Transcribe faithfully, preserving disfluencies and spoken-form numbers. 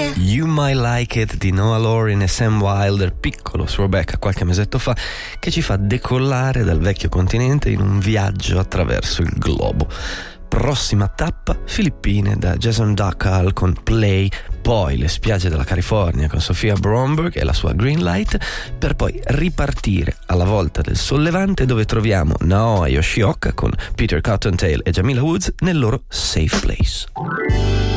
You Might Like It di Noah Lorin e Sam Wilder, piccolo throwback qualche mesetto fa, che ci fa decollare dal vecchio continente in un viaggio attraverso il globo. Prossima tappa, Filippine da Jason Duckal con Play, poi le spiagge della California con Sofia Bromberg e la sua Green Light, per poi ripartire alla volta del Sollevante, dove troviamo Naoya Yoshioka con Peter Cottontail e Jamila Woods nel loro Safe Place.